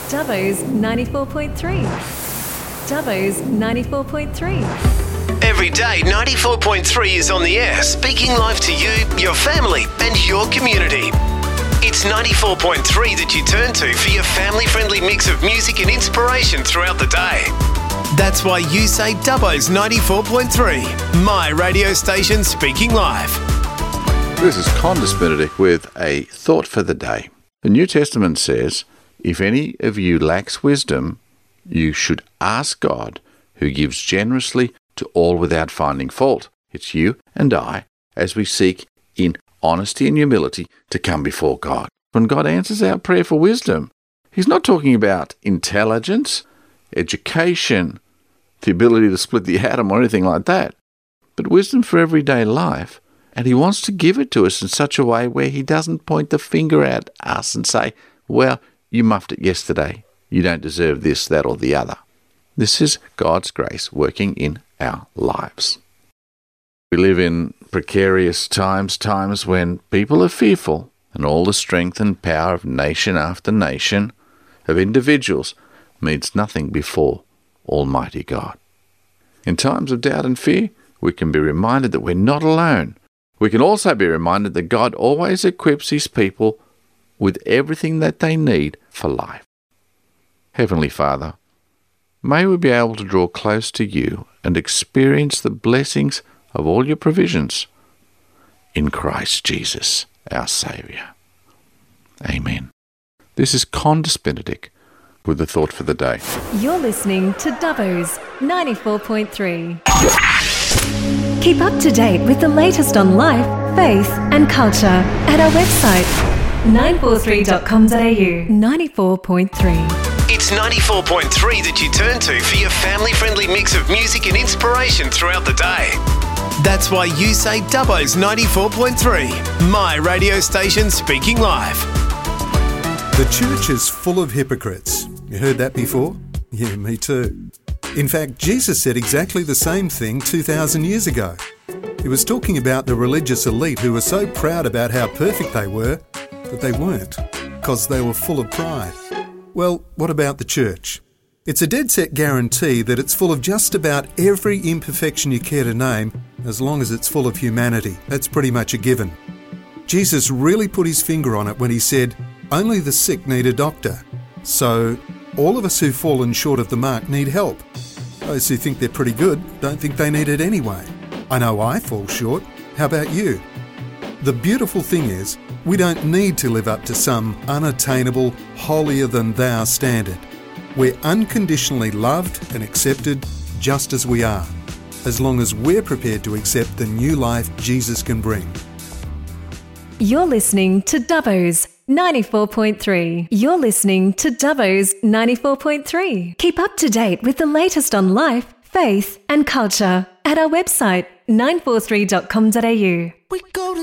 Dubbo's 94.3. Dubbo's 94.3. Every day, 94.3 is on the air, speaking live to you, your family, and your community. It's 94.3 that you turn to for your family-friendly mix of music and inspiration throughout the day. That's why you say Dubbo's 94.3, my radio station speaking live. This is Condis Benedict with a thought for the day. The New Testament says, if any of you lacks wisdom, you should ask God, who gives generously to all without finding fault. It's you and I, as we seek in honesty and humility to come before God. When God answers our prayer for wisdom, He's not talking about intelligence, education, the ability to split the atom or anything like that, but wisdom for everyday life. And He wants to give it to us in such a way where He doesn't point the finger at us and say, well, you muffed it yesterday. You don't deserve this, that, or the other. This is God's grace working in our lives. We live in precarious times when people are fearful, and all the strength and power of nation after nation, of individuals, means nothing before Almighty God. In times of doubt and fear, we can be reminded that we're not alone. We can also be reminded that God always equips His people with everything that they need for life. Heavenly Father, may we be able to draw close to You and experience the blessings of all Your provisions in Christ Jesus, our Saviour. Amen. This is Condis Benedict with the thought for the day. You're listening to Dubbo's 94.3. Keep up to date with the latest on life, faith and culture at our website 943.com.au. 94.3. It's 94.3 that you turn to for your family-friendly mix of music and inspiration throughout the day. That's why you say Dubbo's 94.3, my radio station speaking live. The church is full of hypocrites. You heard that before? Yeah, me too. In fact, Jesus said exactly the same thing 2,000 years ago. He was talking about the religious elite who were so proud about how perfect they were, but they weren't, because they were full of pride. Well, what about the church? It's a dead set guarantee that it's full of just about every imperfection you care to name, as long as it's full of humanity. That's pretty much a given. Jesus really put His finger on it when He said, only the sick need a doctor. So, all of us who've fallen short of the mark need help. Those who think they're pretty good don't think they need it anyway. I know I fall short. How about you? The beautiful thing is, we don't need to live up to some unattainable, holier-than-thou standard. We're unconditionally loved and accepted just as we are, as long as we're prepared to accept the new life Jesus can bring. You're listening to Dubbo's 94.3. You're listening to Dubbo's 94.3. Keep up to date with the latest on life, faith and culture at our website 943.com.au.